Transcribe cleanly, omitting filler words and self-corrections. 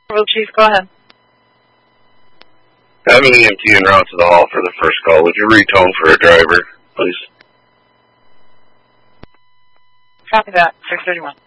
Well, Chief, go ahead. I have an EMT en route to the hall for the first call. Would you retone for a driver, please? Copy that. 631.